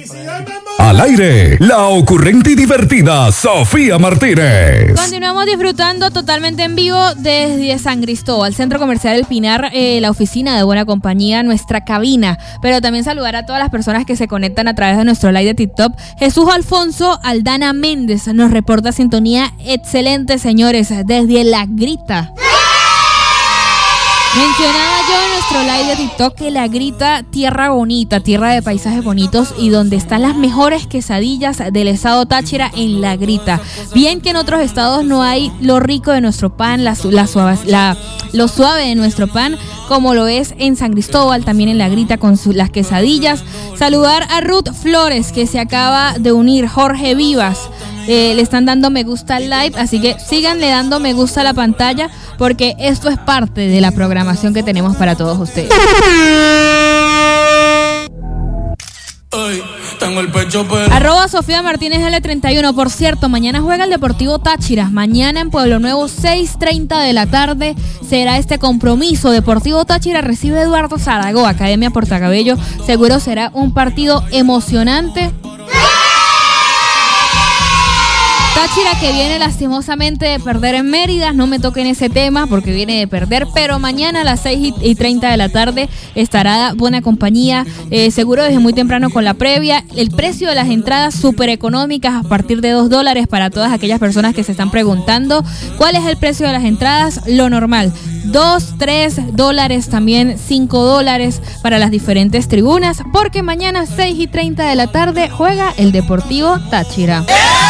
Al aire, la ocurrente y divertida Sofía Martínez. Continuamos disfrutando totalmente en vivo desde San Cristóbal, Centro Comercial El Pinar, la oficina de Buena Compañía, nuestra cabina. Pero también saludar a todas las personas que se conectan a través de nuestro live de TikTok. Jesús Alfonso Aldana Méndez nos reporta sintonía excelente, señores, desde La Grita. Mencionaba yo en nuestro live de TikTok que La Grita, tierra bonita, tierra de paisajes bonitos y donde están las mejores quesadillas del estado Táchira en La Grita. Bien que en otros estados no hay lo rico de nuestro pan, lo suave de nuestro pan, como lo es en San Cristóbal, también en La Grita con las quesadillas. Saludar a Ruth Flores, que se acaba de unir, Jorge Vivas. Le están dando me gusta al live, así que síganle dando me gusta a la pantalla porque esto es parte de la programación que tenemos para todos ustedes. @ Sofía Martínez L31. Por cierto, mañana juega el Deportivo Táchira. Mañana en Pueblo Nuevo, 6:30 de la tarde será este compromiso. Deportivo Táchira recibe a Eduardo Zaragoza, Academia Portacabello. Seguro será un partido emocionante. Táchira que viene lastimosamente de perder en Mérida, no me toquen ese tema porque viene de perder, pero mañana a las 6:30 de la tarde estará Buena Compañía, seguro desde muy temprano con la previa. El precio de las entradas súper económicas a partir de $2 para todas aquellas personas que se están preguntando cuál es el precio de las entradas, lo normal. $2, $3, también $5 para las diferentes tribunas, porque mañana 6:30 de la tarde juega el Deportivo Táchira.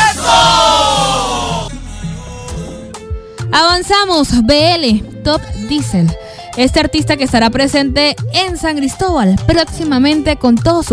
Avanzamos, BL, Top Diesel. Este artista que estará presente en San Cristóbal próximamente con todos sus